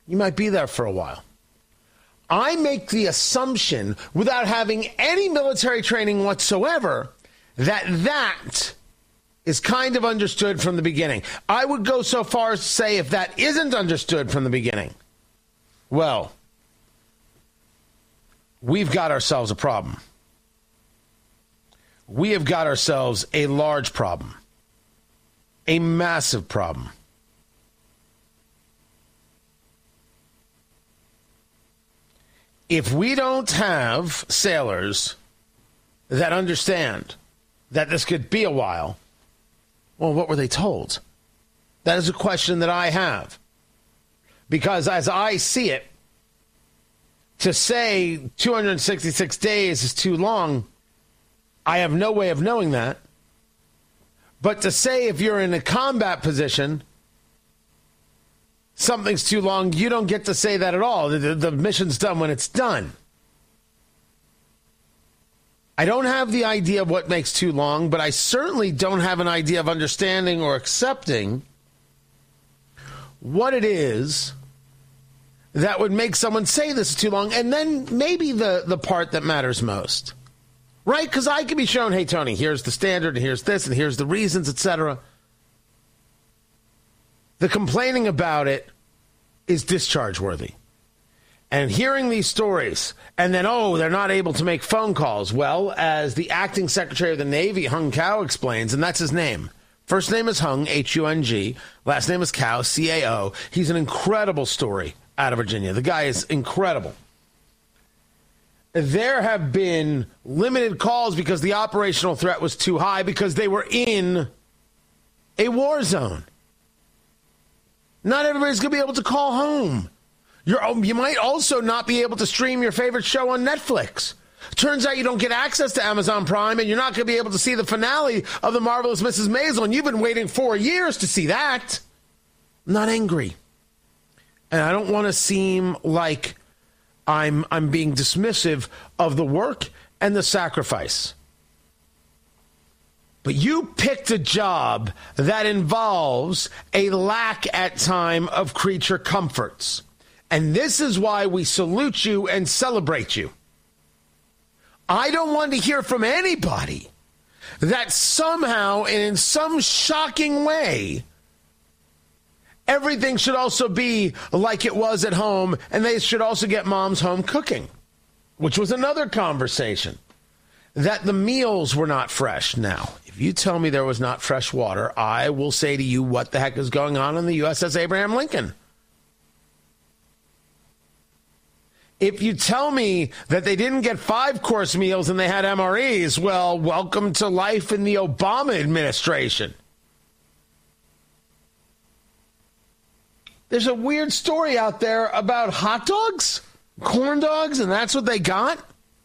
You might be there for a while. I make the assumption, without having any military training whatsoever, that is kind of understood from the beginning. I would go so far as to say if that isn't understood from the beginning, well, we've got ourselves a problem. We have got ourselves a large problem, a massive problem. If we don't have sailors that understand that this could be a while, well, what were they told? That is a question that I have. Because as I see it, to say 266 days is too long, I have no way of knowing that. But to say if you're in a combat position, something's too long, you don't get to say that at all. The mission's done when it's done. I don't have the idea of what makes too long, but I certainly don't have an idea of understanding or accepting what it is that would make someone say this is too long. And then maybe the part that matters most, right? Because I could be shown, hey, Tony, here's the standard, and here's this, and here's the reasons, etc. The complaining about it is discharge worthy. And hearing these stories, and then, they're not able to make phone calls. Well, as the acting Secretary of the Navy, Hung Cao, explains, and that's his name. First name is Hung, H-U-N-G. Last name is Cao, C-A-O. He's an incredible story out of Virginia. The guy is incredible. There have been limited calls because the operational threat was too high because they were in a war zone. Not everybody's going to be able to call home. You might also not be able to stream your favorite show on Netflix. Turns out you don't get access to Amazon Prime, and you're not going to be able to see the finale of The Marvelous Mrs. Maisel, and you've been waiting 4 years to see that. I'm not angry. And I don't want to seem like I'm being dismissive of the work and the sacrifice. But you picked a job that involves a lack at time of creature comforts. And this is why we salute you and celebrate you. I don't want to hear from anybody that somehow and in some shocking way, everything should also be like it was at home, and they should also get mom's home cooking, which was another conversation, that the meals were not fresh. Now, if you tell me there was not fresh water, I will say to you, what the heck is going on the USS Abraham Lincoln? If you tell me that they didn't get 5-course meals and they had MREs, well, welcome to life in the Obama administration. There's a weird story out there about hot dogs, corn dogs, and that's what they got.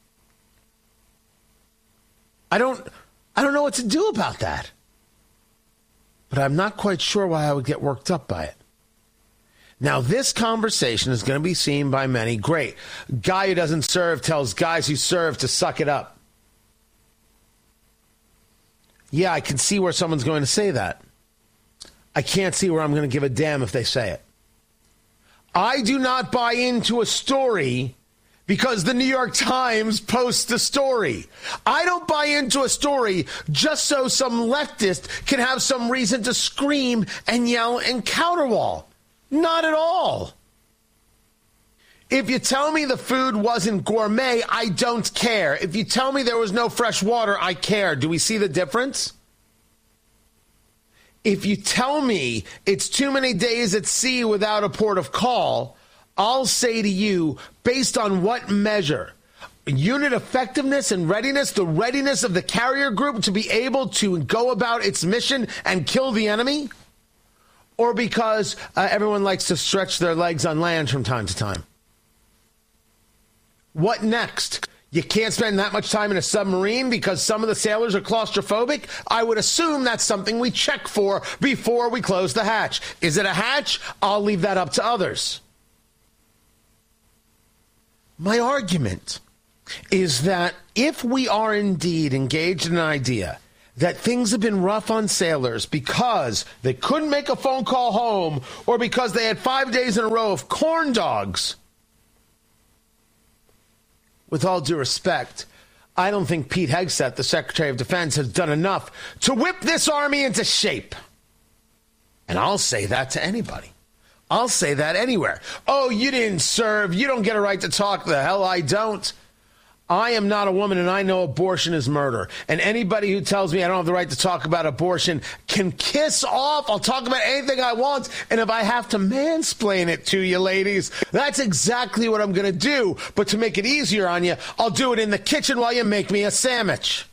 I don't know what to do about that. But I'm not quite sure why I would get worked up by it. Now, this conversation is going to be seen by many. Great. Guy who doesn't serve tells guys who serve to suck it up. Yeah, I can see where someone's going to say that. I can't see where I'm going to give a damn if they say it. I do not buy into a story because the New York Times posts a story. I don't buy into a story just so some leftist can have some reason to scream and yell and counterwall. Not at all. If you tell me the food wasn't gourmet, I don't care. If you tell me there was no fresh water, I care. Do we see the difference? If you tell me it's too many days at sea without a port of call, I'll say to you, based on what measure? Unit effectiveness and readiness, the readiness of the carrier group to be able to go about its mission and kill the enemy? Or because everyone likes to stretch their legs on land from time to time? What next? You can't spend that much time in a submarine because some of the sailors are claustrophobic? I would assume that's something we check for before we close the hatch. Is it a hatch? I'll leave that up to others. My argument is that if we are indeed engaged in an idea that things have been rough on sailors because they couldn't make a phone call home or because they had 5 days in a row of corn dogs. With all due respect, I don't think Pete Hegseth, the Secretary of Defense, has done enough to whip this army into shape. And I'll say that to anybody. I'll say that anywhere. Oh, you didn't serve. You don't get a right to talk. The hell I don't. I am not a woman, and I know abortion is murder. And anybody who tells me I don't have the right to talk about abortion can kiss off. I'll talk about anything I want. And if I have to mansplain it to you, ladies, that's exactly what I'm going to do. But to make it easier on you, I'll do it in the kitchen while you make me a sandwich.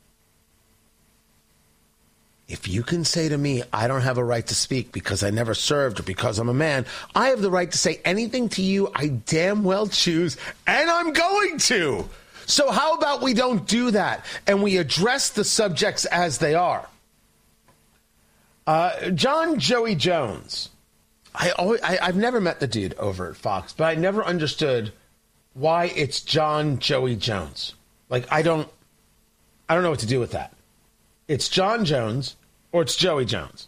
If you can say to me, I don't have a right to speak because I never served or because I'm a man, I have the right to say anything to you I damn well choose, and I'm going to. So how about we don't do that and we address the subjects as they are? John Joey Jones. I've never met the dude over at Fox, but I never understood why it's John Joey Jones. Like, I don't know what to do with that. It's John Jones or it's Joey Jones.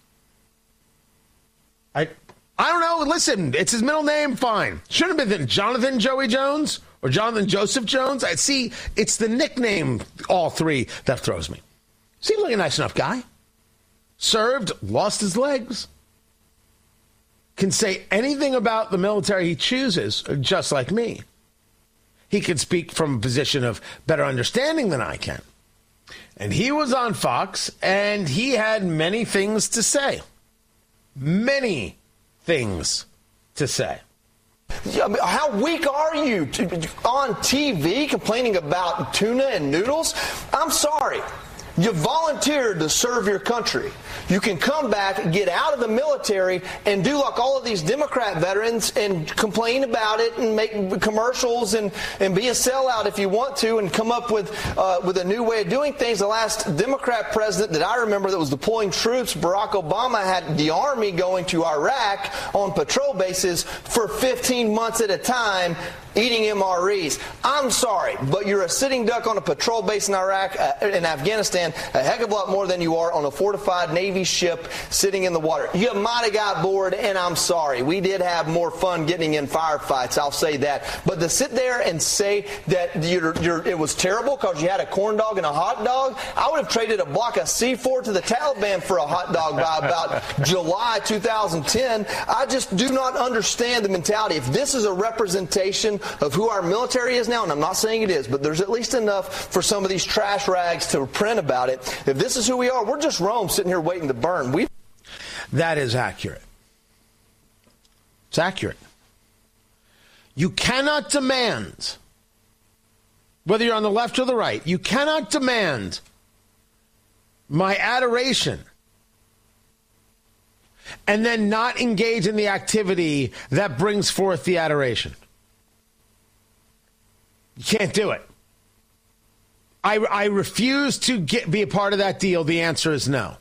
I don't know. Listen, it's his middle name. Fine. Shouldn't have been Jonathan Joey Jones or Jonathan Joseph Jones. I see. It's the nickname, all three, that throws me. Seems like a nice enough guy. Served, lost his legs. Can say anything about the military he chooses, just like me. He can speak from a position of better understanding than I can. And he was on Fox, and he had many things to say. Many things to say. I mean, how weak are you on TV complaining about tuna and noodles? I'm sorry. You volunteered to serve your country. You can come back, get out of the military, and do like all of these Democrat veterans and complain about it and make commercials and be a sellout if you want to and come up with a new way of doing things. The last Democrat president that I remember that was deploying troops, Barack Obama, had the Army going to Iraq on patrol bases for 15 months at a time, eating MREs. I'm sorry, but you're a sitting duck on a patrol base in Iraq, in Afghanistan, a heck of a lot more than you are on a fortified Navy ship sitting in the water. You might have got bored, and I'm sorry. We did have more fun getting in firefights, I'll say that. But to sit there and say that it was terrible because you had a corn dog and a hot dog, I would have traded a block of C4 to the Taliban for a hot dog by about July 2010. I just do not understand the mentality. If this is a representation of who our military is now, and I'm not saying it is, but there's at least enough for some of these trash rags to print about it. If this is who we are, we're just Rome sitting here waiting to burn. That is accurate. It's accurate. You cannot demand, whether you're on the left or the right, you cannot demand my adoration and then not engage in the activity that brings forth the adoration. You can't do it. I refuse to be a part of that deal. The answer is no.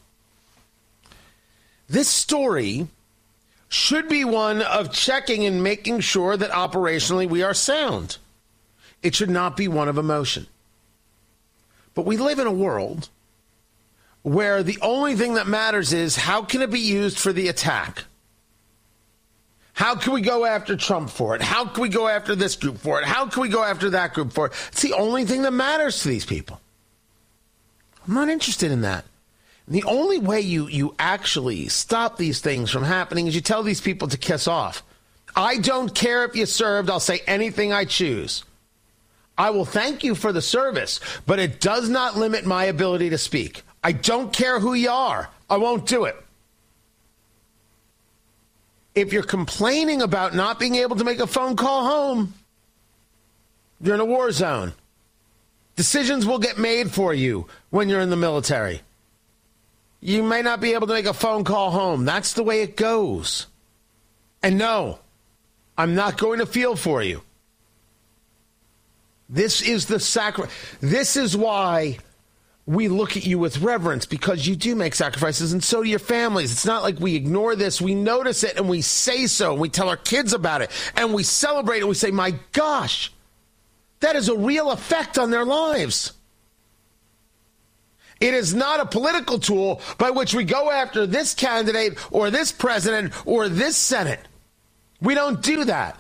This story should be one of checking and making sure that operationally we are sound. It should not be one of emotion. But we live in a world where the only thing that matters is how can it be used for the attack? How can we go after Trump for it? How can we go after this group for it? How can we go after that group for it? It's the only thing that matters to these people. I'm not interested in that. And the only way you actually stop these things from happening is you tell these people to kiss off. I don't care if you served. I'll say anything I choose. I will thank you for the service, but it does not limit my ability to speak. I don't care who you are. I won't do it. If you're complaining about not being able to make a phone call home, you're in a war zone. Decisions will get made for you when you're in the military. You may not be able to make a phone call home. That's the way it goes. And no, I'm not going to feel for you. This is the sacrifice. This is why we look at you with reverence, because you do make sacrifices, and so do your families. It's not like we ignore this. We notice it, and we say so, and we tell our kids about it, and we celebrate it, and we say, my gosh, that is a real effect on their lives. It is not a political tool by which we go after this candidate or this president or this Senate. We don't do that.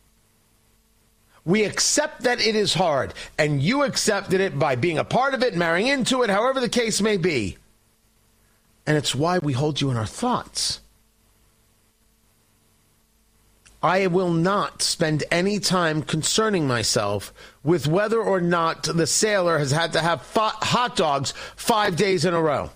We accept that it is hard, and you accepted it by being a part of it, marrying into it, however the case may be. And it's why we hold you in our thoughts. I will not spend any time concerning myself with whether or not the sailor has had to have hot dogs 5 days in a row.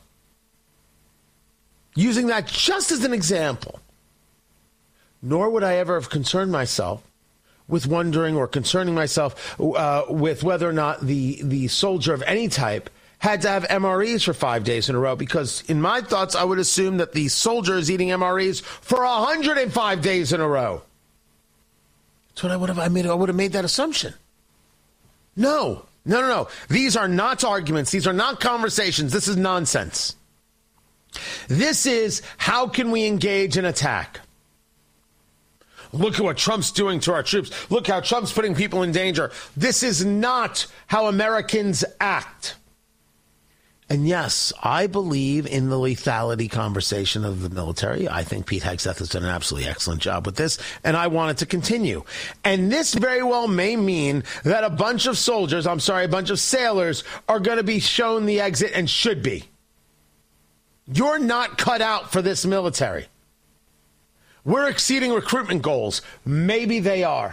Using that just as an example. Nor would I ever have concerned myself with wondering or concerning myself with whether or not the soldier of any type had to have MREs for 5 days in a row, because in my thoughts, I would assume that the soldier is eating MREs for 105 days in a row. That's what I would have made that assumption. No. These are not arguments. These are not conversations. This is nonsense. This is how can we engage an attack? Look at what Trump's doing to our troops. Look how Trump's putting people in danger. This is not how Americans act. And yes, I believe in the lethality conversation of the military. I think Pete Hegseth has done an absolutely excellent job with this, and I want it to continue. And this very well may mean that a bunch of sailors are going to be shown the exit and should be. You're not cut out for this military. We're exceeding recruitment goals. Maybe they are.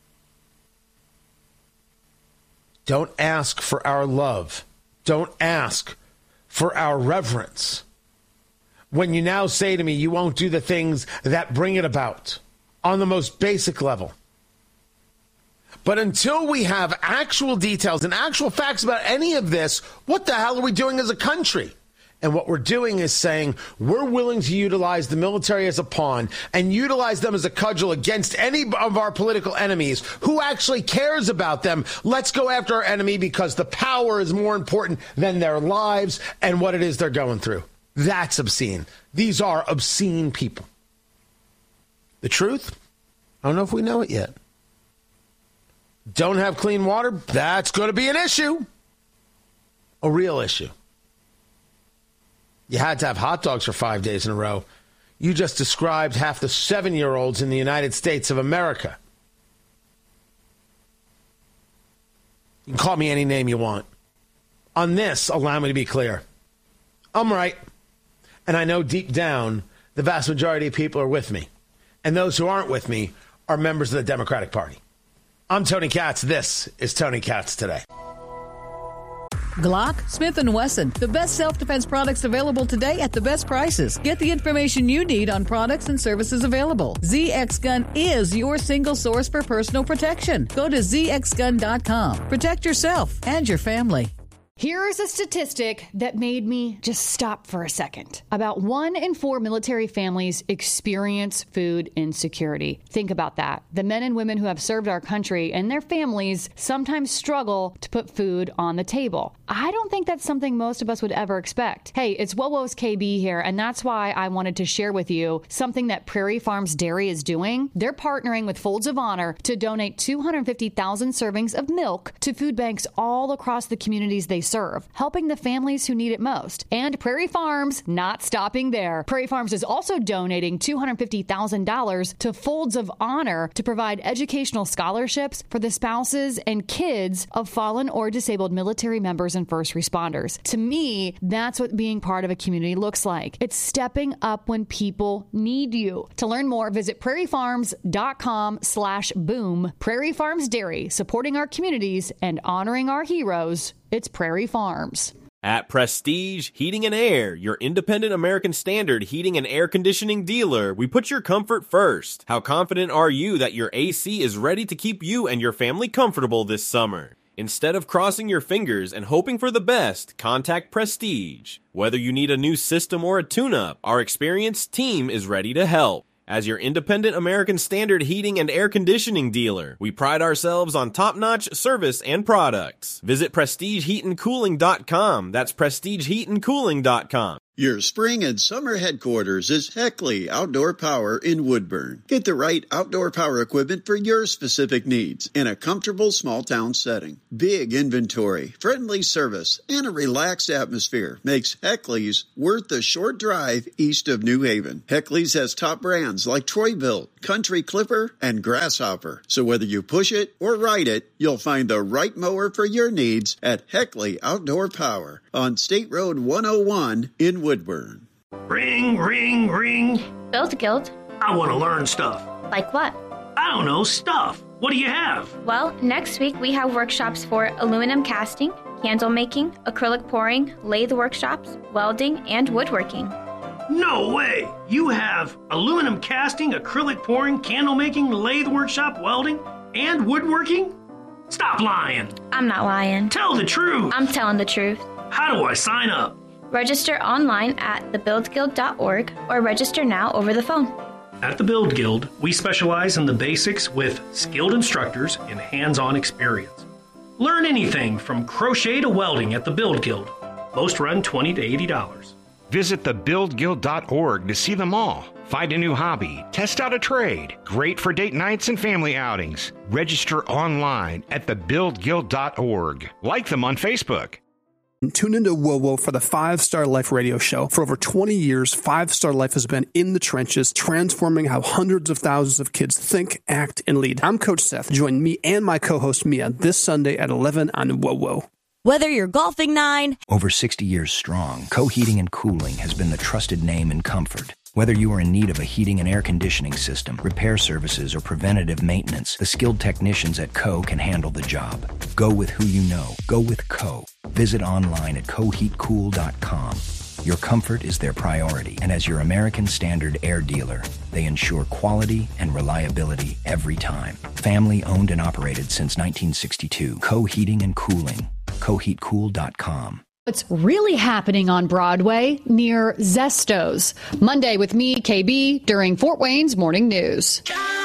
Don't ask for our love. Don't ask for our reverence. When you now say to me, you won't do the things that bring it about on the most basic level. But until we have actual details and actual facts about any of this, what the hell are we doing as a country? And what we're doing is saying we're willing to utilize the military as a pawn and utilize them as a cudgel against any of our political enemies. Who actually cares about them? Let's go after our enemy because the power is more important than their lives and what it is they're going through. That's obscene. These are obscene people. The truth? I don't know if we know it yet. Don't have clean water? That's going to be an issue. A real issue. You had to have hot dogs for 5 days in a row. You just described half the 7-year-olds in the United States of America. You can call me any name you want. On this, allow me to be clear. I'm right. And I know deep down, the vast majority of people are with me. And those who aren't with me are members of the Democratic Party. I'm Tony Katz. This is Tony Katz Today. Glock, Smith & Wesson, the best self-defense products available today at the best prices. Get the information you need on products and services available. ZX Gun is your single source for personal protection. Go to zxgun.com. Protect yourself and your family. Here's a statistic that made me just stop for a second. About 1 in 4 military families experience food insecurity. Think about that. The men and women who have served our country and their families sometimes struggle to put food on the table. I don't think that's something most of us would ever expect. Hey, it's Wowo's KB here, and that's why I wanted to share with you something that Prairie Farms Dairy is doing. They're partnering with Folds of Honor to donate 250,000 servings of milk to food banks all across the communities they serve, helping the families who need it most. And Prairie Farms not stopping there. Prairie Farms is also donating $250,000 to Folds of Honor to provide educational scholarships for the spouses and kids of fallen or disabled military members and first responders. To me, that's what being part of a community looks like. It's stepping up when people need you. To learn more, visit prairiefarms.com/boom. Prairie Farms Dairy, supporting our communities and honoring our heroes. It's Prairie Farms. At Prestige Heating and Air, your independent American Standard heating and air conditioning dealer, we put your comfort first. How confident are you that your AC is ready to keep you and your family comfortable this summer? Instead of crossing your fingers and hoping for the best, contact Prestige. Whether you need a new system or a tune-up, our experienced team is ready to help. As your independent American Standard heating and air conditioning dealer, we pride ourselves on top-notch service and products. Visit PrestigeHeatandCooling.com. That's PrestigeHeatandCooling.com. Your spring and summer headquarters is Heckley Outdoor Power in Woodburn. Get the right outdoor power equipment for your specific needs in a comfortable small town setting. Big inventory, friendly service, and a relaxed atmosphere makes Heckley's worth the short drive east of New Haven. Heckley's has top brands like Troy-Bilt, Country Clipper, and Grasshopper. So whether you push it or ride it, you'll find the right mower for your needs at Heckley Outdoor Power on State Road 101 in Woodburn. Ring, ring, ring. Build Guild. I want to learn stuff. Like what? I don't know, stuff. What do you have? Well, next week we have workshops for aluminum casting, candle making, acrylic pouring, lathe workshops, welding, and woodworking. No way! You have aluminum casting, acrylic pouring, candle making, lathe workshop, welding, and woodworking? Stop lying. I'm not lying. Tell the truth. I'm telling the truth. How do I sign up? Register online at thebuildguild.org or register now over the phone. At the Build Guild, we specialize in the basics with skilled instructors and hands-on experience. Learn anything from crochet to welding at the Build Guild. Most run $20 to $80. Visit thebuildguild.org to see them all. Find a new hobby, test out a trade. Great for date nights and family outings. Register online at thebuildguild.org. Like them on Facebook. Tune into WOWO for the 5-Star Life radio show. For over 20 years, 5-Star Life has been in the trenches, transforming how hundreds of thousands of kids think, act, and lead. I'm Coach Seth. Join me and my co-host Mia this Sunday at 11 on WOWO. Whether you're golfing 9, over 60 years strong, Co Heating and Cooling has been the trusted name in comfort. Whether you are in need of a heating and air conditioning system, repair services, or preventative maintenance, the skilled technicians at Co can handle the job. Go with who you know. Go with Co. Visit online at coheatcool.com. Your comfort is their priority, and as your American Standard air dealer, they ensure quality and reliability every time. Family owned and operated since 1962. Co Heating and Cooling. coheatcool.com. What's really happening on Broadway near Zesto's? Monday with me, KB, during Fort Wayne's Morning News.